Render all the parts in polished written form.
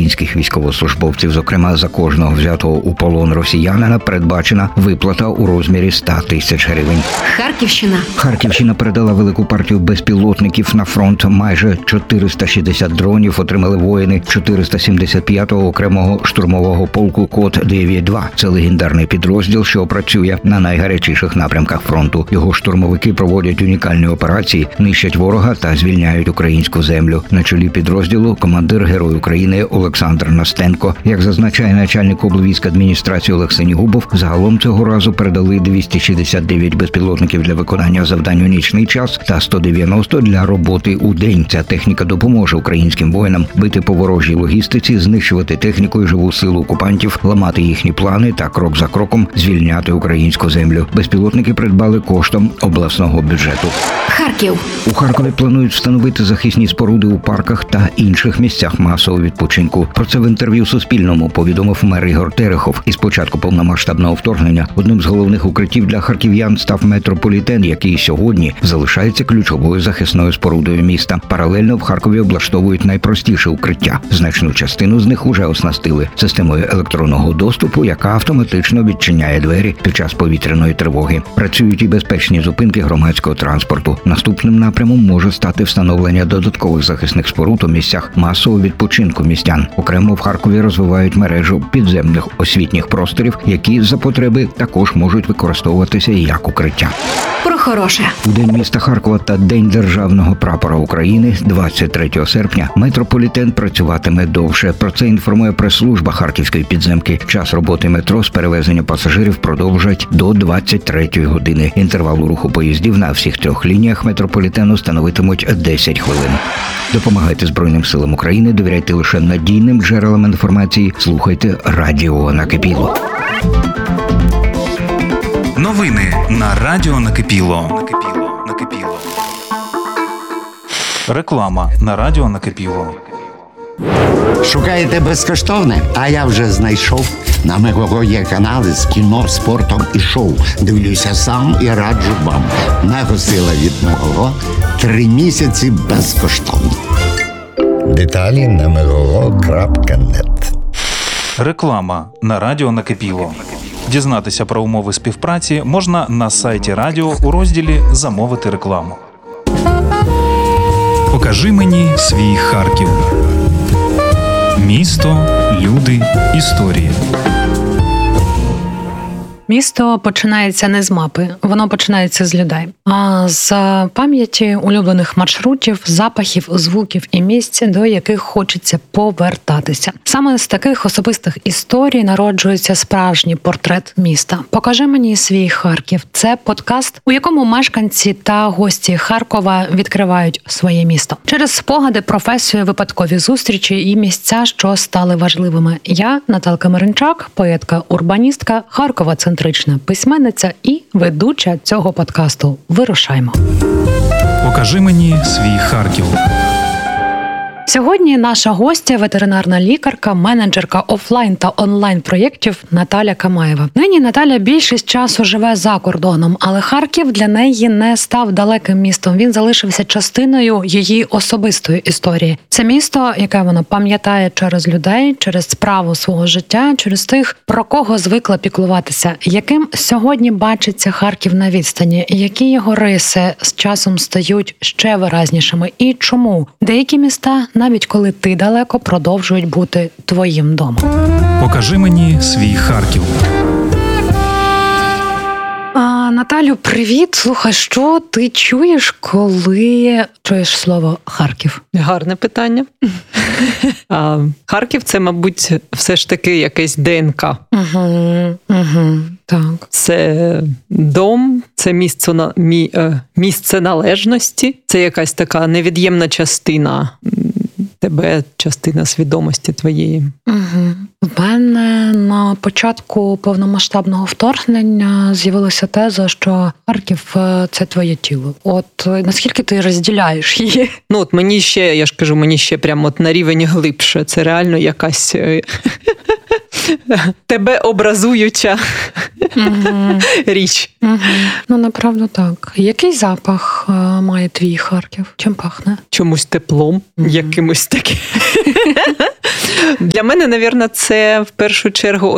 українських військовослужбовців. Зокрема, за кожного взятого у полон росіянина передбачена виплата у розмірі 100 тисяч гривень. Харківщина передала велику партію безпілотників на фронт. Майже 460 дронів отримали воїни 475-го окремого штурмового полку «Код 9-2». Це легендарний підрозділ, що працює на найгарячіших напрямках фронту. Його штурмовики проводять унікальні операції, нищать ворога та звільняють українську землю. На чолі підрозділу командир Герой України Олександр Настенко. Як зазначає начальник облвійськадміністрації Олег Синігубов, загалом цього разу передали 269 безпілотників для виконання завдань у нічний час та 190 для роботи у день. Ця техніка допоможе українським воїнам бити по ворожій логістиці, знищувати техніку і живу силу окупантів, ламати їхні плани та крок за кроком звільняти українську землю. Безпілотники придбали коштом обласного бюджету. У Харкові планують встановити захисні споруди у парках та інших місцях масового відпочинку. Про це в інтерв'ю Суспільному повідомив мер Ігор Терехов. Із початку повномасштабного вторгнення одним з головних укриттів для харків'ян став метрополітен, який сьогодні залишається ключовою захисною спорудою міста. Паралельно в Харкові облаштовують найпростіше укриття. Значну частину з них уже оснастили системою електронного доступу, яка автоматично відчиняє двері під час повітряної тривоги. Працюють і безпечні зупинки громадського транспорту. Наступним напрямом може стати встановлення додаткових захисних споруд у місцях масового відпочинку містян. Окремо в Харкові розвивають мережу підземних освітніх просторів, які за потреби також можуть використовуватися як укриття. У День міста Харкова та День Державного прапора України 23 серпня метрополітен працюватиме довше. Про це інформує прес-служба Харківської підземки. Час роботи метро з перевезення пасажирів продовжать до 23-ї години. Інтервал руху поїздів на всіх 3 лініях метрополітену становитимуть 10 хвилин. Допомагайте Збройним силам України, довіряйте лише надійним джерелам інформації, слухайте Радіо Накипіло. Новини на Радіо Накипіло. Реклама на Радіо Накипіло. Шукаєте безкоштовне? А я вже знайшов. На Мегого є канали з кіно, спортом і шоу. Дивлюся сам і раджу вам. Мегосила від Мегого 3 місяці безкоштовно. Деталі на megogo.net. Реклама на Радіо Накипіло. Дізнатися про умови співпраці можна на сайті радіо у розділі «Замовити рекламу». Покажи мені свій Харків. Місто, люди, історії. Місто починається не з мапи, воно починається з людей. А з пам'яті улюблених маршрутів, запахів, звуків і місць, до яких хочеться повертатися. Саме з таких особистих історій народжується справжній портрет міста. «Покажи мені свій Харків» – це подкаст, у якому мешканці та гості Харкова відкривають своє місто. Через спогади, професію, випадкові зустрічі і місця, що стали важливими. Я, Наталка Миринчак, поетка-урбаністка, Харкова-центрична письменниця і ведуча цього подкасту. Вирушаймо. Покажи мені свій Харків. Сьогодні наша гостя – ветеринарна лікарка, менеджерка офлайн та онлайн проєктів Наталя Камаєва. Нині Наталя більшість часу живе за кордоном, але Харків для неї не став далеким містом. Він залишився частиною її особистої історії. Це місто, яке вона пам'ятає через людей, через справу свого життя, через тих, про кого звикла піклуватися. Яким сьогодні бачиться Харків на відстані? Які його риси з часом стають ще виразнішими? І чому деякі міста, навіть коли ти далеко, продовжують бути твоїм домом? Покажи мені свій Харків. Наталю, привіт. Слухай, що ти чуєш, коли чуєш слово Харків? Гарне питання. Харків – це, мабуть, все ж таки якесь ДНК. Так. Це дом, це місце належності, це якась така невід'ємна частина тебе, частина свідомості твоєї. В мене на початку повномасштабного вторгнення з'явилася теза, що Харків – це твоє тіло. От наскільки ти розділяєш її? Ну, от мені ще, я ж кажу, мені ще прямо от на рівень глибше. Це реально якась тебе образуюча річ. Ну, направду так. Який запах має твій Харків? Чим пахне? Чомусь теплом, якимось таким. Для мене, навірно, це в першу чергу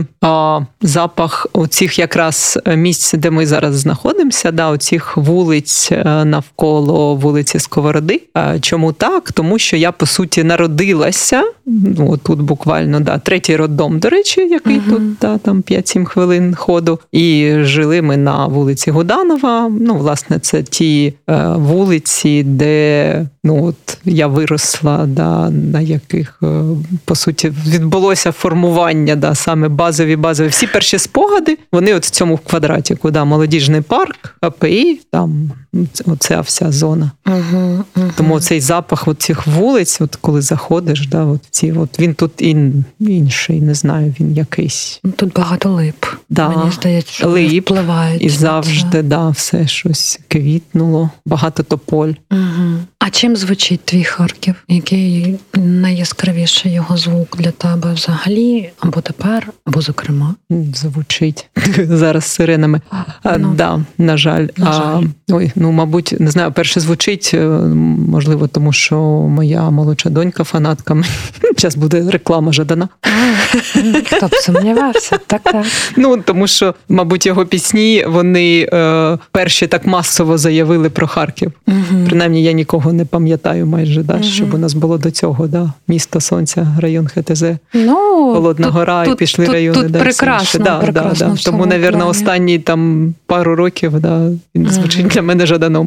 запах оцих якраз місць, де ми зараз знаходимося, оцих вулиць навколо вулиці Сковороди. Чому так? Тому що я, по суті, народилася, тут буквально, 3-й роддом, до речі, який тут, там 5-7 хвилин ходу. І жили ми на вулиці Гуданова. Власне, це ті вулиці, де я виросла, на яких, по суті, відбулося формування, саме базові. Всі перші спогади, вони от в цьому квадратику, Молодіжний парк, АПІ, там оця вся зона. Тому цей запах цих вулиць, коли заходиш, він тут інший, не знаю, він якийсь. Тут багато лип. Мені здається, що лип, впливають. І завжди, все щось квітнуло, багато тополь. А чим звучить твій Харків? Який найяскравіший його звук для тебе взагалі? Або тепер, або зокрема? Звучить зараз сиренами. На жаль. Мабуть, не знаю, перше звучить, можливо, тому що моя молодша донька фанатка. Зараз буде реклама Жадана. Хто б сумнівався? Так. Тому що, мабуть, його пісні, вони перші так масово заявили про Харків. Принаймні, я нікого не пам'ятаю майже, щоб у нас було до цього, місто Сонця, район ХТЗ, Холодна Гора, і пішли райони. Тут прекрасно. Тому, навірно, останні там пару років він звучить для мене Жаданом.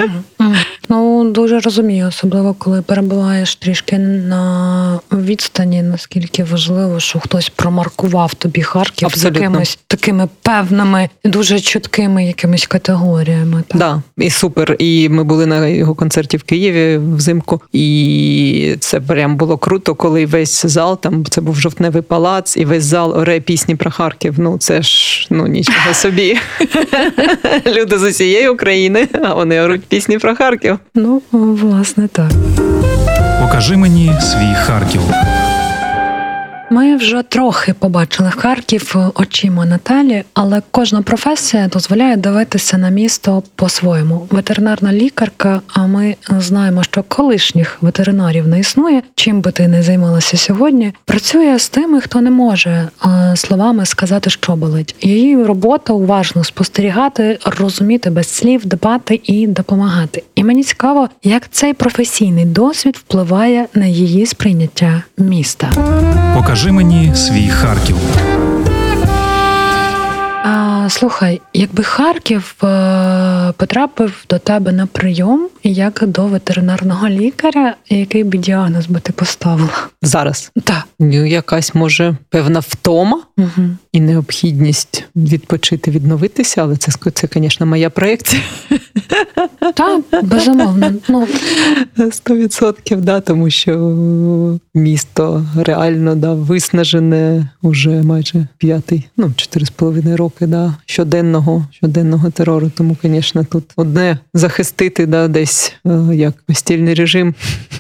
Дуже розумію, особливо, коли перебуваєш трішки на відстані, наскільки важливо, що хтось промаркував тобі Харків з якимись такими певними, дуже чіткими якимись категоріями. І супер. І ми були на його концерті в Києві взимку, і це прям було круто, коли весь зал, там це був Жовтневий палац, і весь зал оре пісні про Харків. Це ж, нічого собі. Люди з усієї України, а вони оруть пісні про Харків. Власне, так. Покажи мені свій Харків. Ми вже трохи побачили Харків очима Наталі, але кожна професія дозволяє дивитися на місто по-своєму. Ветеринарна лікарка, а ми знаємо, що колишніх ветеринарів не існує, чим би ти не займалася сьогодні, працює з тими, хто не може словами сказати, що болить. Її робота уважно спостерігати, розуміти без слів, дбати і допомагати. І мені цікаво, як цей професійний досвід впливає на її сприйняття міста. Покажи мені свій Харків. Слухай, якби Харків потрапив до тебе на прийом, як до ветеринарного лікаря, який би діагноз би ти поставила? Зараз? Так. Якась, може, певна втома і необхідність відпочити, відновитися, але це, звісно, моя проекція. Так, безумовно. 100%, тому що місто реально виснажене уже майже 4,5 роки щоденного терору. Тому, звісно, тут одне захистити десь як постільний режим,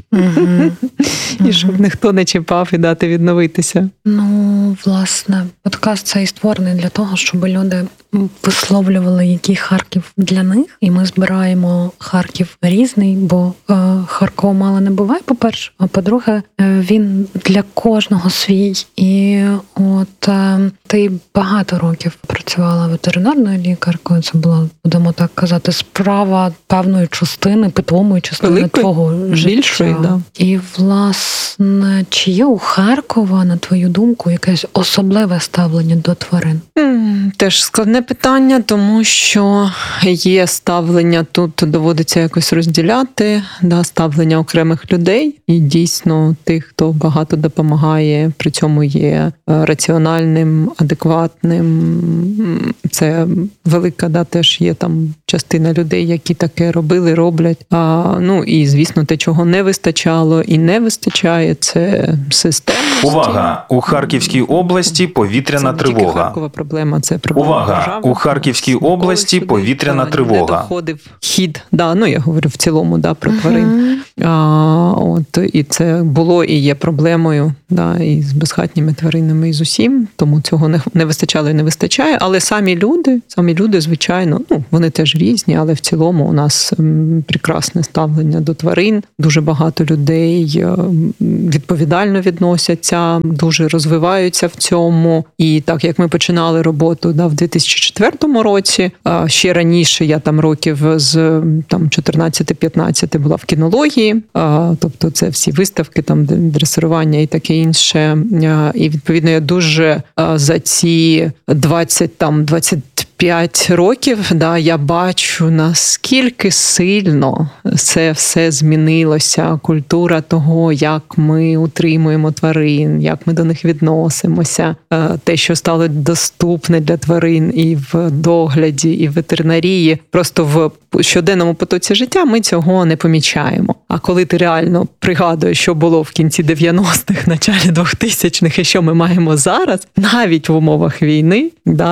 і щоб ніхто не чіпав і дати відновитися. Власне, подкаст цей створений для того, щоб люди висловлювали, який Харків для них. І ми збираємо Харків різний, бо Харкова мало не буває, по-перше. А по-друге, він для кожного свій. І ти багато років працювала ветеринарною лікаркою. Це була, будемо так казати, справа певної частини, питомої частини твого життя. Більшої, І, власне, чи є у Харкова, на твою думку, якесь особливе ставлення до тварин? Теж складне питання, тому що є ставлення, тут доводиться якось розділяти, ставлення окремих людей. І дійсно тих, хто багато допомагає, при цьому є раціональним, адекватним. Це велика, теж є там частина людей, які таке робили, роблять. І, звісно, те, чого не вистачало і не вистачає, це системність. Увага! У Харківській області повітряна тривога. Це Харкова проблема, це проблема. Увага! У Харківській області повітряна тривога. Не доходив хід, я говорю в цілому, про тварин. І це було і є проблемою, і з безхатніми тваринами, і з усім, тому цього не вистачало і не вистачає, але самі люди, звичайно, вони теж різні, але в цілому у нас прекрасне ставлення до тварин. Дуже багато людей відповідально відносяться, дуже розвиваються в цьому. І так, як ми починали роботу в 2004 році, ще раніше я там років з 14-15 була в кінології, тобто це всі виставки, там дресирування і таке інше. І відповідно я дуже за ці 25 років, я бачу, наскільки сильно це все змінилося. Культура того, як ми утримуємо тварин, як ми до них відносимося. Те, що стало доступне для тварин і в догляді, і в ветеринарії. Просто в щоденному потоці життя ми цього не помічаємо. А коли ти реально пригадуєш, що було в кінці 90-х, началі 2000-х, і що ми маємо зараз, навіть в умовах війни,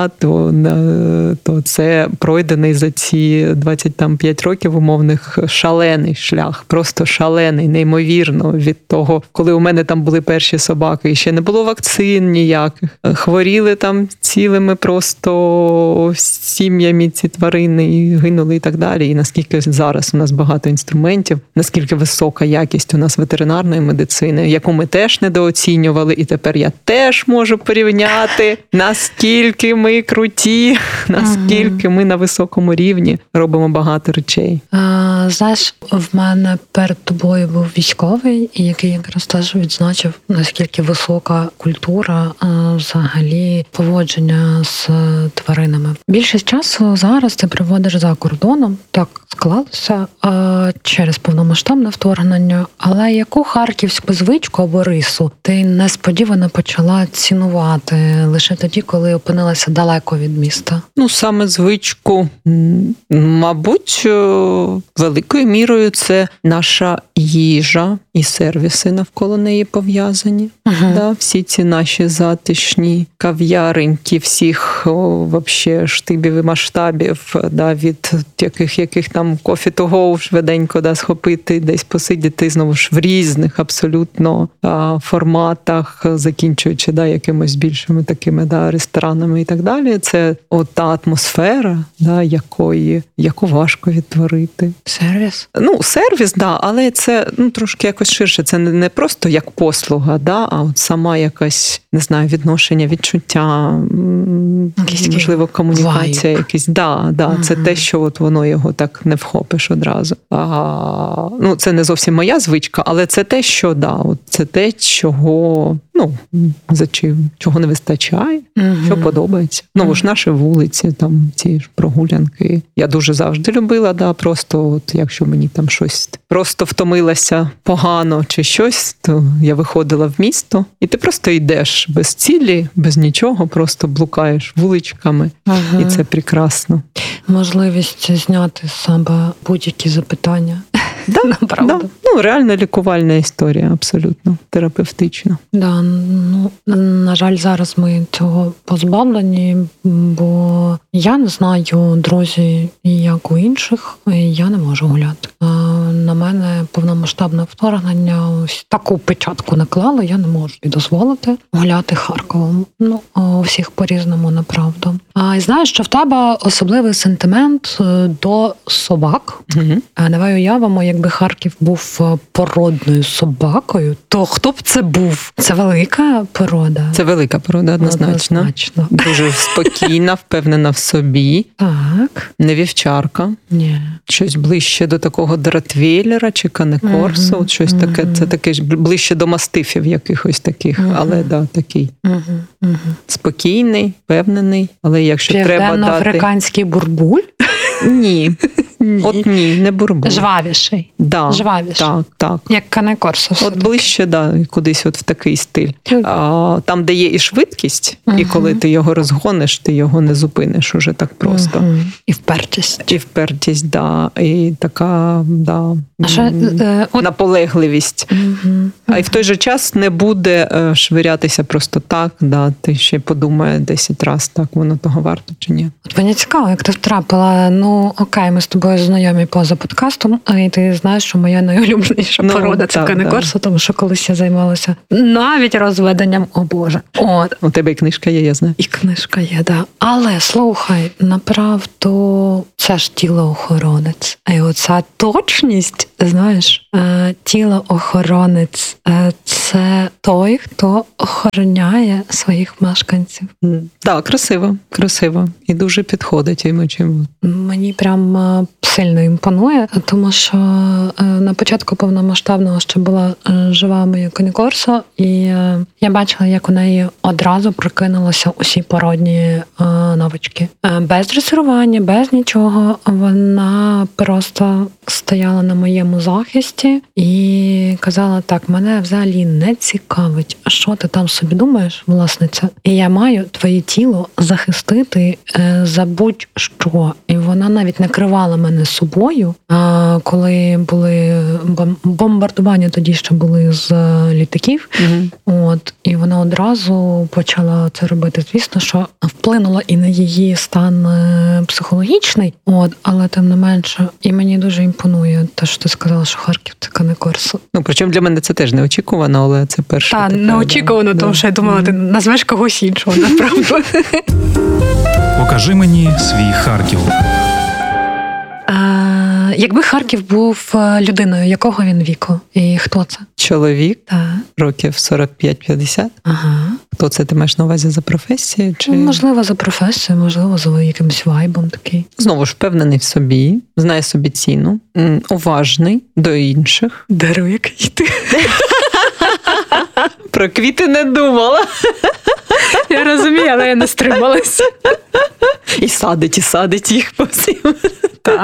то це пройдений за ці 25 років умовних шалений шлях. Просто шалений, неймовірно від того, коли у мене там були перші собаки, і ще не було вакцин ніяких. Хворіли там цілими просто сім'ями ці тварини і гинули і так далі. І наскільки зараз у нас багато інструментів, наскільки висока якість у нас ветеринарної медицини, яку ми теж недооцінювали, і тепер я теж можу порівняти, наскільки ми круті, наскільки ми на високому рівні робимо багато речей. Знаєш, в мене перед тобою був військовий, який якраз теж відзначив, наскільки висока культура взагалі поводження з тваринами. Більшість часу зараз ти проводиш за кордоном, так склалося через повномасштабне вторгнення, але яку харківську звичку або рису ти несподівано почала цінувати лише тоді, коли опинилася далеко від міста? Саме звичку, мабуть, великою мірою це наша їжа і сервіси навколо неї пов'язані. Всі ці наші затишні кав'яреньки всіх вообще штибів і масштабів, від яких там coffee to go швиденько схопити, десь посидіти, знову ж в різних абсолютно форматах, закінчуючи якимось більшими такими ресторанами і так далі. Це та атмосфера, яку важко відтворити. Сервіс? Сервіс, але це трошки якось ширше. Це не просто як послуга, а от сама якась, не знаю, відношення, відчуття, можливо, комунікація якісь. Це те, що от воно його так не вхопиш одразу. Це не зовсім моя звичка, але це те, що це те, чого чого не вистачає, що подобається. Ж наші вулиці, там ці ж прогулянки. Я дуже завжди любила, просто якщо мені там щось просто втомилася погано чи щось, то я виходила в місто, і ти просто йдеш без цілі, без нічого, просто блукаєш вуличками, і це прекрасно. Можливість зняти з себе будь-які запитання. Реально лікувальна історія, абсолютно терапевтична. На жаль, зараз ми цього позбавлені, бо я не знаю, друзі, як у інших, я не можу гуляти. На мене повномасштабне вторгнення ось таку печатку наклало, я не можу і дозволити гуляти Харковом. У всіх по-різному, направду. І знаєш, що в тебе особливий сентимент до собак. Давай уявимо, якби Харків був породною собакою, то хто б це був? Це велика порода? Це велика порода, однозначно. Дуже спокійна, впевнена в собі. Так. Не вівчарка. Ні. Щось ближче до такого Дратвейлера чи Канекорсу. От щось таке, це таке ж ближче до мастифів якихось таких, але такий. Спокійний, впевнений, але якщо треба дати... Південно-африканський бурбуль? Ні. От ні, не бурбуль. Жвавіший. Жвавіший. Так. Як Канекорсу. От ближче, кудись от в такий стиль. Там, де є і швидкість, і коли ти його розгониш, ти його не зупиниш уже так просто. І впертість. І впертість, і така, наполегливість. А й в той же час не буде швирятися просто так, ти ще подумає 10 разів, так воно того варто чи ні. От мені цікаво, як ти втрапила, окей, ми з тобою тобою знайомі поза подкастом, і ти знаєш, що моя найулюбленіша порода – це канекорсо, тому що колись я займалася навіть розведенням, о Боже. От. У тебе і книжка є, я знаю. І книжка є, да. Але, слухай, направду, це ж тілоохоронець. І оця точність, знаєш, тілоохоронець – це той, хто охороняє своїх мешканців. Так, красиво. І дуже підходить йому чим. Мені прям сильно імпонує, тому що на початку повномасштабного ще була жива моя канекорсо, і я бачила, як у неї одразу прокинулися усі породні навички. Без дресирування, без нічого. Вона просто стояла на моєму захисті і казала, так, мене взагалі не цікавить, що ти там собі думаєш, власниця, і я маю твоє тіло захистити за будь-що. І вона навіть накривала мене собою, коли були бомбардування, тоді ще були з літаків. От, і вона одразу почала це робити. Звісно, що вплинуло і на її стан психологічний, от, але тим не менше, і мені дуже імпонує те, що ти сказала, що Харків – це канекорсо. Ну, причому для мене це теж неочікувано, але це перше. Так, неочікувано, тому що я думала, ти назвеш когось іншого, направду. Покажи мені свій Харків. Якби Харків був людиною, якого він віку? І хто це? Чоловік, Так. років 45-50. Ага. Хто це ти маєш на увазі за професією? Чи... Можливо, за професією, можливо, за якимось вайбом такий. Знову ж, впевнений в собі, знає собі ціну, уважний до інших. Дарує квіти. Про квіти не думала. Я розумію, але я не стрималася. І садить їх по всім. Так.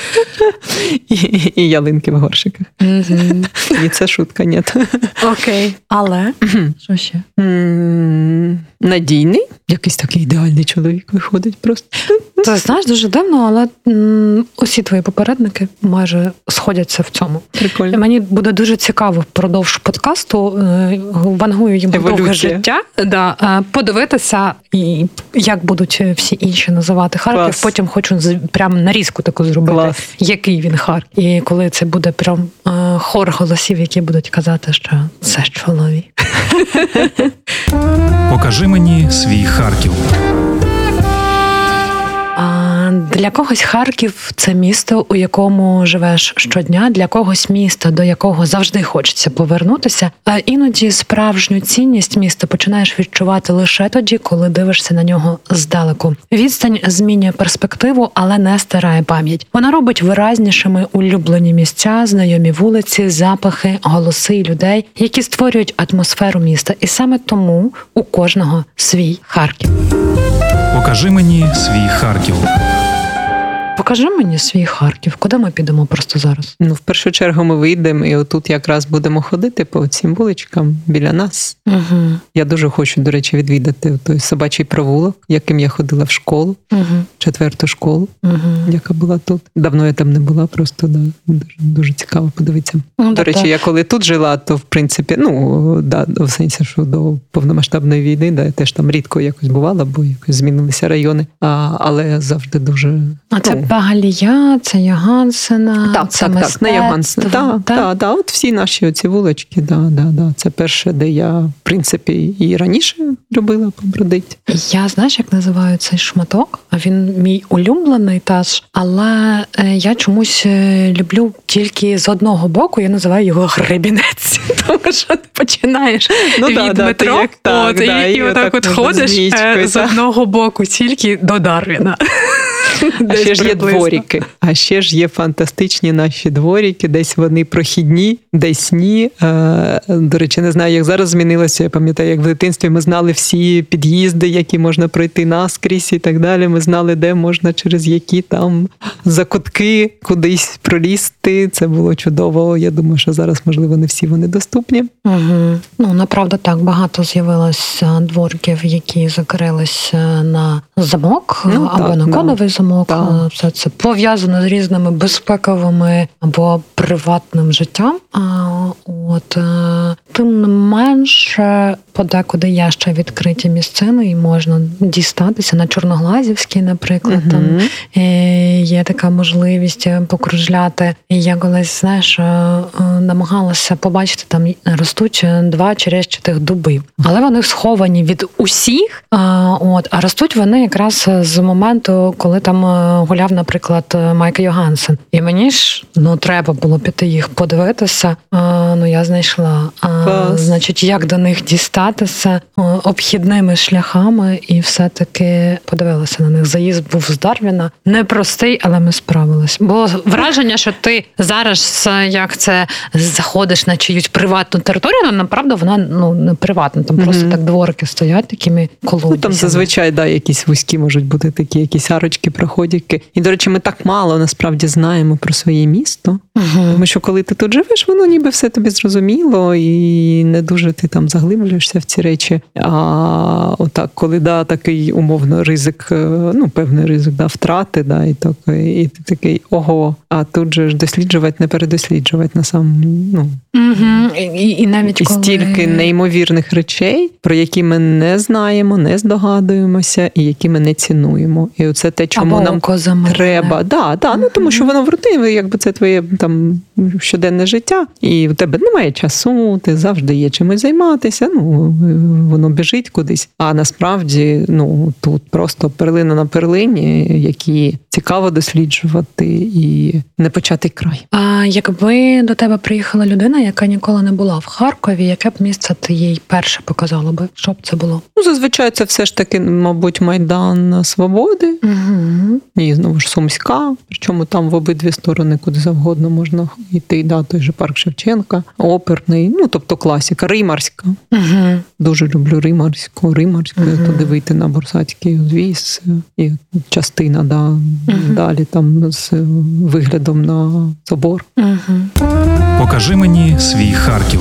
І ялинки в горшиках. І це шутка, ні. Окей. Але? Що ще? Надійний. Якийсь такий ідеальний чоловік виходить просто. Ти знаєш, дуже дивно, але усі твої попередники майже сходяться в цьому. Прикольно. Мені буде дуже цікаво впродовж подкасту, вангую їм довге життя, подивитися, і як будуть всі інші називати Харків. Клас. Потім хочу прям нарізку таку зробити, Клас. який він Харків. І коли це буде прям хор голосів, які будуть казати, що це чоловік. Покажи мені свій Харків. Для когось Харків – це місто, у якому живеш щодня, для когось місто, до якого завжди хочеться повернутися. А іноді справжню цінність міста починаєш відчувати лише тоді, коли дивишся на нього здалеку. Відстань змінює перспективу, але не стирає пам'ять. Вона робить виразнішими улюблені місця, знайомі вулиці, запахи, голоси людей, які створюють атмосферу міста. І саме тому у кожного свій Харків. Покажи мені свій Харків. Покажи мені свій Харків. Куди ми підемо просто зараз? Ну, в першу чергу ми вийдемо і отут якраз будемо ходити по цим вуличкам біля нас. Угу. Я дуже хочу, до речі, відвідати той собачий провулок, яким я ходила в школу, 4-ту школу, яка була тут. Давно я там не була, просто дуже цікаво подивитися. До речі, я коли тут жила, то в принципі, в сенсі, що до повномасштабної війни, я теж там рідко якось бувала, бо якось змінилися райони, але завжди дуже... А це Багалія, це Ягансена, це мистецтво. На Ягансена. Так, от всі наші оці вулички, це перше, де я, в принципі, і раніше любила побродити. Я, знаєш, як називаю цей шматок? Він мій улюблений теж, але я чомусь люблю тільки з одного боку, я називаю його Гребінець. Тому що ти починаєш від метро, і отак от ходиш з одного боку тільки до Дарвіна. А ще ж є дворіки. А ще ж є фантастичні наші дворіки. Десь вони прохідні, десь ні. До речі, не знаю, як зараз змінилося. Я пам'ятаю, як в дитинстві ми знали всі під'їзди, які можна пройти наскрізь і так далі. Ми знали, де можна через які там закутки кудись пролізти. Це було чудово. Я думаю, що зараз, можливо, не всі вони доступні. Угу. Направду так, багато з'явилося двориків, які закрилися на замок або на кодовий замок. Все це пов'язано з різними безпековими або приватним життям. Тим не менше, подекуди є ще відкриті місцини, і можна дістатися на Чорноглазівській, наприклад. Там є така можливість покружляти. І я колись, знаєш, намагалася побачити, там ростуть 2 черещатих дуби. Але вони сховані від усіх, а ростуть вони якраз з моменту, коли там гуляв, наприклад, Майк Йогансен. І мені ж, треба було піти їх подивитися. Я знайшла. Значить, як до них дістатися обхідними шляхами, і все-таки подивилася на них. Заїзд був з Дарвіна. Непростий, але ми справились. Було враження, що ти зараз, заходиш на чиюсь приватну територію, але, направду, вона, не приватна. Там просто так дворики стоять такими колодязями. Там зазвичай, якісь вузькі можуть бути такі, якісь арочки, проходики. І, до речі, ми так мало, насправді, знаємо про своє місто. Тому що, коли ти тут живеш, воно ніби все тобі зрозуміло, і не дуже ти там заглиблюєшся в ці речі. А отак, коли, такий умовно ризик, певний ризик, втрати, і ти такий, ого, а тут же ж досліджувати, не передосліджувати на сам, І навіть коли... стільки неймовірних речей, про які ми не знаємо, не здогадуємося, і які ми не цінуємо. І оце те, чому нам треба. Тому що воно в рутині, якби це твоє там щоденне життя, і у тебе немає часу, ти завжди є чимось займатися, воно біжить кудись. А насправді, тут просто перлина на перлині, які цікаво досліджувати і не початий край. А якби до тебе приїхала людина, яка ніколи не була в Харкові, яке б місце ти їй перше показала би? Що б це було? Зазвичай це все ж таки, мабуть, Майдан Свободи. І знову ж Сумська. Причому там в обидві сторони, куди завгодно можна йти. Той же парк Шевченка, оперний, тобто класика, Римарська. Дуже люблю Римарську, туди вийти на Бурсацький узвіз. І частина, далі там з виглядом на собор. Покажи мені свій Харків.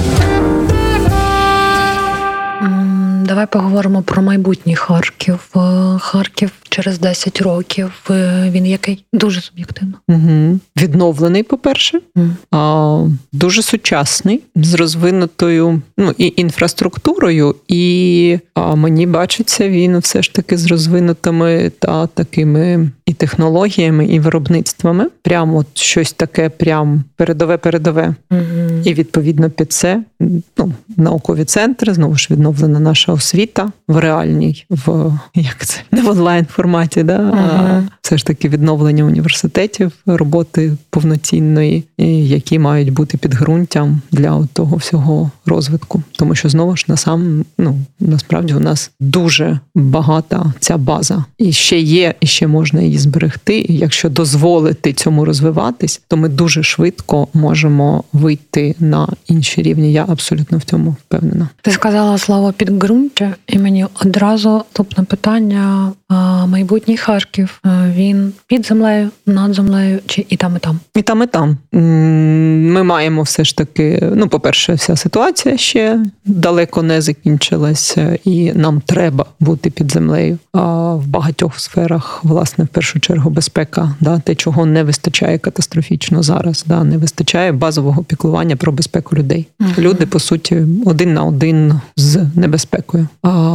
Давай поговоримо про майбутній Харків. Харків через 10 років. Він який? Дуже суб'єктивно. Відновлений, по-перше. Дуже сучасний, з розвинутою і інфраструктурою, і мені бачиться він все ж таки з розвинутими такими і технологіями, і виробництвами. Прямо щось таке прям передове. І відповідно під це наукові центри, знову ж відновлена наша освіта в реальній, не в онлайн-форматі, а все ж таки відновлення університетів, роботи повноцінної, які мають бути підґрунтям для того всього розвитку. Тому що, знову ж, насправді у нас дуже багата ця база. І ще є, і ще можна її зберегти. І якщо дозволити цьому розвиватись, то ми дуже швидко можемо вийти на інші рівні. Я абсолютно в цьому впевнена. Ти сказала слово «підґрунтя», і мені одразу тупне питання. Майбутній Харків, він під землею, над землею, чи і там, і там? І там, і там. Ми маємо все ж таки, по-перше, вся ситуація ще далеко не закінчилася, і нам треба бути під землею. А в багатьох сферах, власне, в першу чергу, безпека, те, чого не вистачає катастрофічно зараз, не вистачає базового піклування про безпеку людей. Люди, по суті, один на один з небезпекою.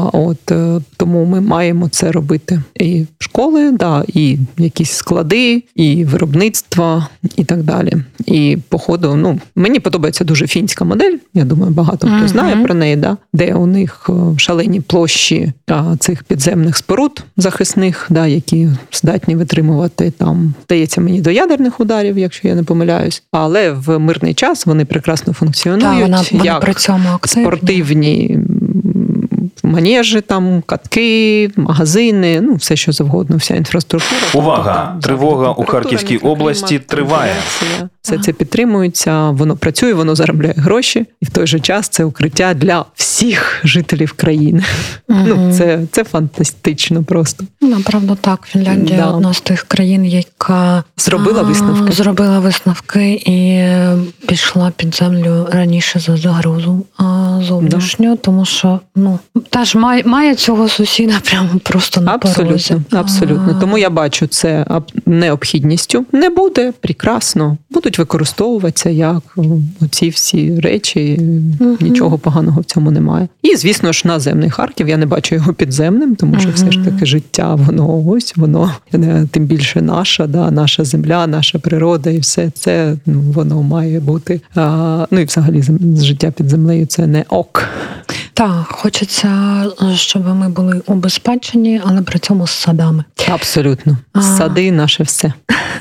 Тому ми маємо це робити. І школи, і якісь склади, і виробництва, і так далі. І, по ходу, мені подобається дуже фінська модель, я думаю, багато хто знає про неї, де у них шалені площі цих підземних споруд захисних, які здатні витримувати, там, здається мені, до ядерних ударів, якщо я не помиляюсь. Але в мирний час вони прекрасно функціонують, як спортивні манежі, там, катки, магазини, все, що завгодно, вся інфраструктура. Увага! Тривога у Харківській області триває. Все це підтримується, воно працює, воно заробляє гроші, і в той же час це укриття для всіх жителів країни. Це фантастично просто. Направду так. Фінляндія одна з тих країн, яка зробила висновки і пішла під землю раніше за загрозу зовнішню, тому що, Теж має цього сусіда прямо просто на порозі. Абсолютно. Тому я бачу це необхідністю. Не буде, прекрасно. Будуть використовуватися як оці всі речі. Нічого поганого в цьому немає. І, звісно ж, наземний Харків. Я не бачу його підземним, тому що все ж таки життя, воно тим більше наша земля, наша природа і все це, воно має бути. І взагалі життя під землею це не ок. Так, хочеться, щоб ми були убезпечені, але при цьому з садами. Абсолютно. Сади – наше все.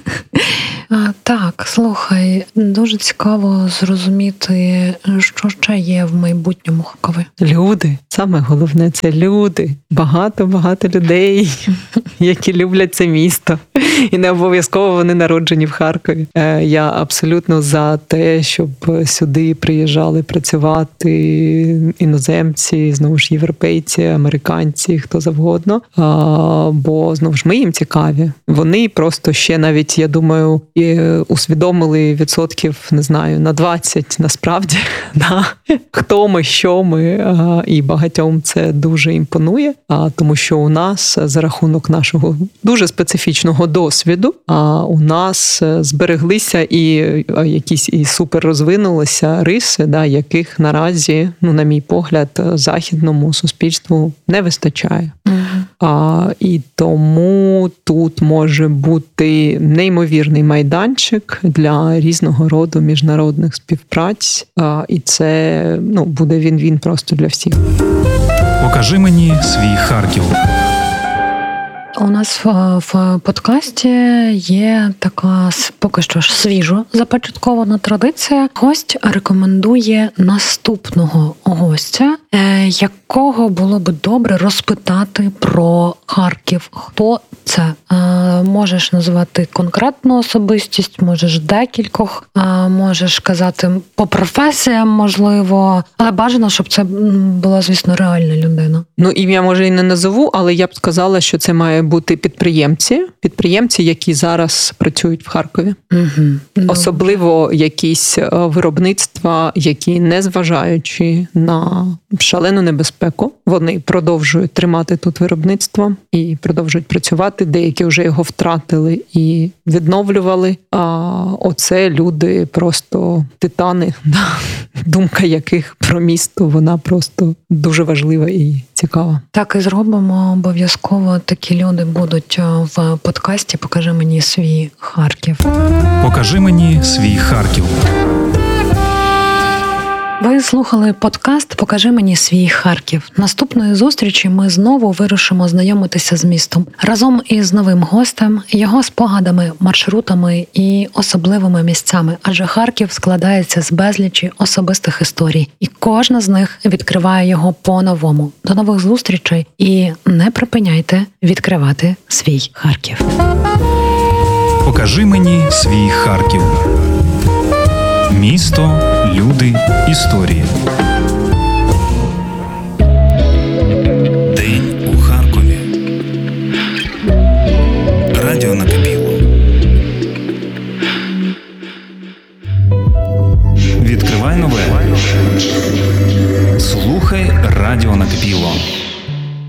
Так, слухай, дуже цікаво зрозуміти, що ще є в майбутньому Харкові. Люди. Саме головне – це люди. Багато людей, які люблять це місто. І не обов'язково вони народжені в Харкові. Я абсолютно за те, щоб сюди приїжджали працювати іноземці, знову ж європейці, американці, хто завгодно. Бо, знову ж, ми їм цікаві. Вони просто ще навіть, я думаю, усвідомили відсотків, не знаю, на 20 насправді, хто ми, що ми, і багатьом це дуже імпонує, тому що у нас за рахунок нашого дуже специфічного досвіду, у нас збереглися і якісь і супер розвинулися риси, яких наразі, на мій погляд, західному суспільству не вистачає. І тому тут може бути неймовірний майданчик для різного роду міжнародних співпраць, і це буде він-він просто для всіх. Покажи мені свій Харків. У нас в подкасті є така поки що ж свіжо започаткована традиція. Гость рекомендує наступного гостя, якого було би добре розпитати про Харків. Хто це? Можеш називати конкретну особистість, можеш декількох, можеш казати по професіям, можливо, але бажано, щоб це була, звісно, реальна людина. Ім'я, може, і не назову, але я б сказала, що це має бути підприємці, які зараз працюють в Харкові. Особливо якісь виробництва, які, незважаючи на шалену небезпеку, вони продовжують тримати тут виробництво і продовжують працювати. Деякі вже його втратили і відновлювали. Оце люди просто титани, думка яких про місто, вона просто дуже важлива і цікава. Так і зробимо. Обов'язково такі люди будуть в подкасті «Покажи мені свій Харків». Покажи мені свій Харків. Ви слухали подкаст «Покажи мені свій Харків». Наступної зустрічі ми знову вирушимо знайомитися з містом. Разом із новим гостем, його спогадами, маршрутами і особливими місцями. Адже Харків складається з безлічі особистих історій. І кожна з них відкриває його по-новому. До нових зустрічей і не припиняйте відкривати свій Харків. Покажи мені свій Харків. Місто, люди, історії.